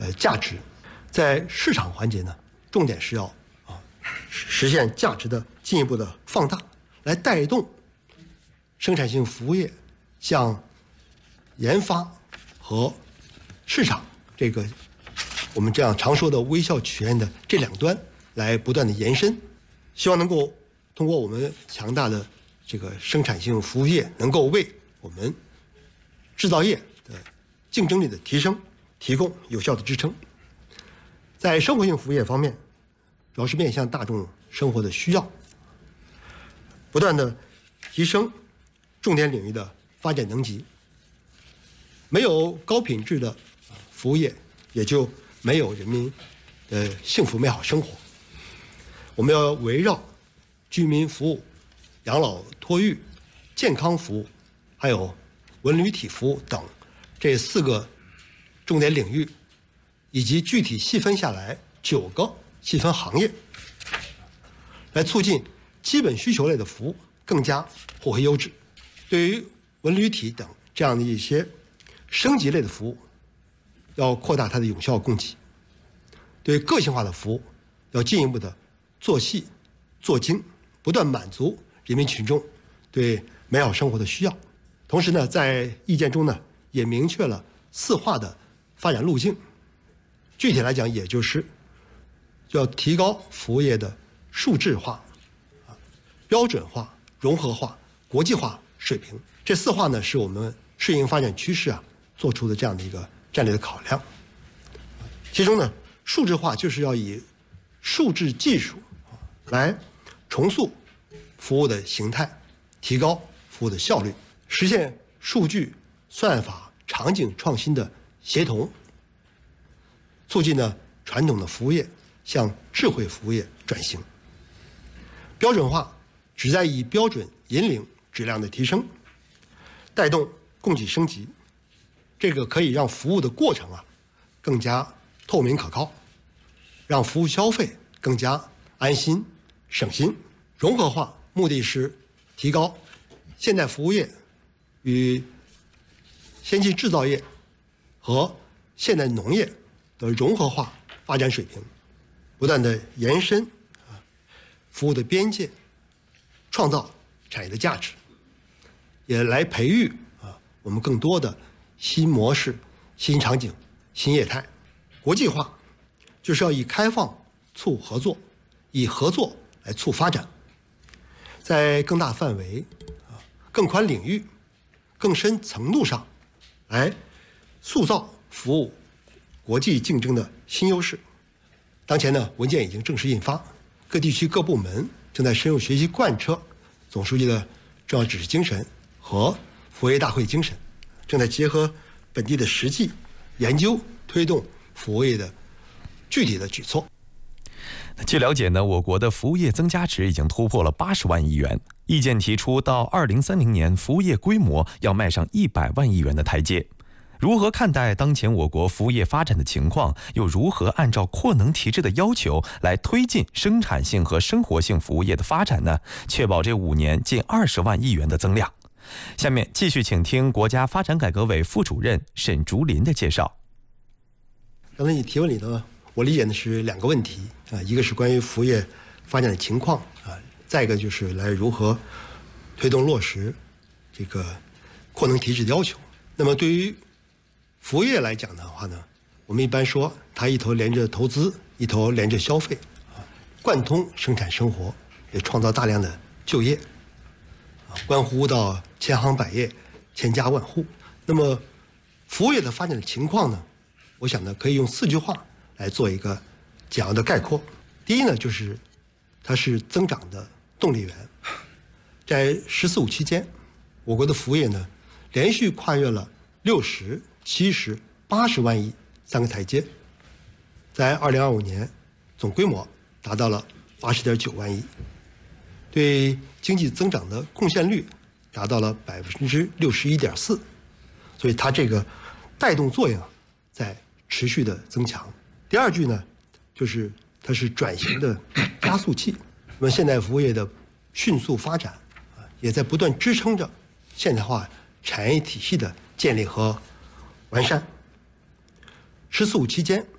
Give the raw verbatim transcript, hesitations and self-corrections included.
呃价值。在市场环节呢，重点是要啊实现价值的进一步的放大，来带动生产性服务业向研发和市场这个我们这样常说的微笑曲线的这两端来不断的延伸，希望能够通过我们强大的这个生产性服务业，能够为我们制造业的竞争力的提升提供有效的支撑。在生活性服务业方面，主要是面向大众生活的需要，不断的提升重点领域的发展能级。没有高品质的服务业，也就没有人民的幸福美好生活。我们要围绕居民服务、养老托育、健康服务，还有文旅体服务等这四个重点领域，以及具体细分下来九个细分行业，来促进基本需求类的服务更加互惠优质。对于文旅体等这样的一些升级类的服务，要扩大它的有效供给；对个性化的服务，要进一步的做细做精，不断满足人民群众对美好生活的需要。同时呢，在意见中呢，也明确了四化的发展路径。具体来讲，也就是要提高服务业的数字化、标准化、融合化、国际化水平。这四化呢，是我们顺应发展趋势啊做出的这样的一个战略的考量。其中呢，数字化就是要以数字技术来重塑服务的形态，提高服务的效率，实现数据、算法、场景创新的协同，促进呢传统的服务业向智慧服务业转型。标准化旨在以标准引领质量的提升，带动供给升级，这个可以让服务的过程啊更加透明可靠，让服务消费更加安心省心。融合化目的是提高现代服务业与先进制造业和现代农业的融合化发展水平，不断的延伸啊服务的边界，创造产业的价值，也来培育啊我们更多的新模式、新场景、新业态。国际化就是要以开放促合作，以合作来促发展，在更大范围、啊更宽领域、更深程度上，来塑造服务国际竞争的新优势。当前呢，文件已经正式印发，各地区各部门正在深入学习贯彻总书记的重要指示精神和服务业大会精神，正在结合本地的实际研究推动服务业的具体的举措。 据了解呢，我国的服务业增加值已经突破了八十万亿元。意见提出，到二零三零年，服务业规模要迈上一百万亿元的台阶。如何看待当前我国服务业发展的情况？又如何按照扩能提质的要求来推进生产性和生活性服务业的发展呢？确保这五年近二十万亿元的增量。下面继续请听国家发展改革委副主任沈竹林的介绍。 刚才你提问里头，我理解的是两个问题啊，一个是关于服务业发展的情况啊，再一个就是来如何推动落实这个扩能提质的要求。那么对于服务业来讲的话呢，我们一般说它一头连着投资，一头连着消费啊，贯通生产生活，也创造大量的就业啊，关乎到千行百业、千家万户。那么服务业的发展的情况呢，我想呢可以用四句话来做一个简要的概括。第一呢，就是它是增长的动力源。在“十四五”期间，我国的服务业呢连续跨越了六十、七十、八十万亿三个台阶，在二零二五年总规模达到了八十点九万亿，对经济增长的贡献率达到了百分之六十一点四，所以它这个带动作用在持续的增强。第二句呢，就是它是转型的加速器。那么现代服务业的迅速发展啊，也在不断支撑着现代化产业体系的建立和完善。“十四五”期间，